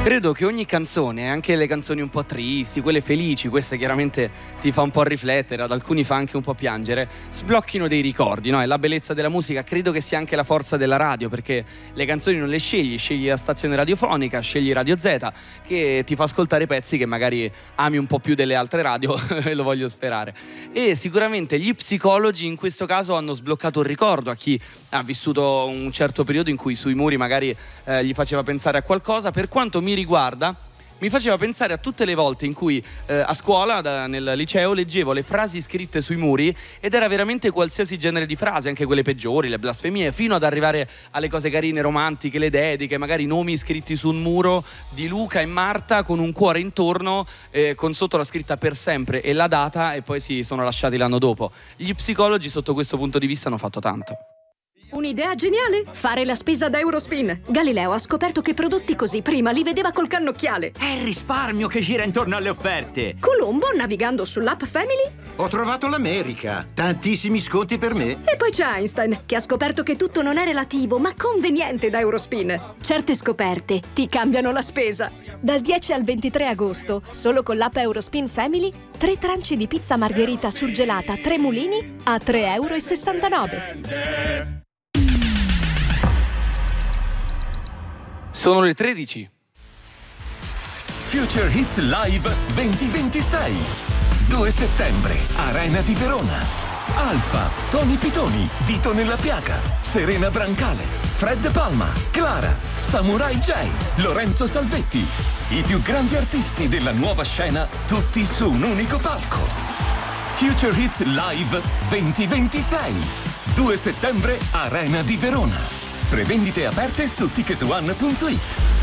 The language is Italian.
Credo che ogni canzone, anche le canzoni un po' tristi, quelle felici, queste chiaramente ti fa un po' riflettere, ad alcuni fa anche un po' piangere, sblocchino dei ricordi, no? E la bellezza della musica credo che sia anche la forza della radio, perché le canzoni non le scegli la stazione radiofonica, scegli Radio Z, che ti fa ascoltare pezzi che magari ami un po' più delle altre radio, lo voglio sperare. E sicuramente gli psicologi in questo caso hanno sbloccato un ricordo a chi ha vissuto un certo periodo in cui sui muri magari gli faceva pensare a qualcosa. Per quanto mi riguarda, mi faceva pensare a tutte le volte in cui a scuola, nel liceo, leggevo le frasi scritte sui muri ed era veramente qualsiasi genere di frase, anche quelle peggiori, le blasfemie, fino ad arrivare alle cose carine, romantiche, le dediche, magari nomi scritti su un muro di Luca e Marta con un cuore intorno, con sotto la scritta per sempre e la data, e poi si sono lasciati l'anno dopo. Gli psicologi sotto questo punto di vista hanno fatto tanto. Un'idea geniale? Fare la spesa da Eurospin. Galileo ha scoperto che prodotti così prima li vedeva col cannocchiale. È il risparmio che gira intorno alle offerte. Colombo, navigando sull'app Family. Ho trovato l'America. Tantissimi sconti per me. E poi c'è Einstein, che ha scoperto che tutto non è relativo, ma conveniente da Eurospin. Certe scoperte ti cambiano la spesa. Dal 10 al 23 agosto, solo con l'app Eurospin Family, 3 tranci di pizza margherita surgelata 3 mulini a €3,69. Sono le 13. Future Hits Live 2026. 2 settembre, Arena di Verona. Alfa, Tony Pitoni, Dito nella piaga, Serena Brancale, Fred Palma, Clara, Samurai J, Lorenzo Salvetti. I più grandi artisti della nuova scena, tutti su un unico palco. Future Hits Live 2026. 2 settembre, Arena di Verona. Prevendite aperte su ticketone.it.